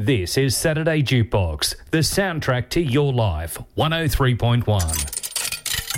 This is Saturday Jukebox, the soundtrack to your life. 103.1.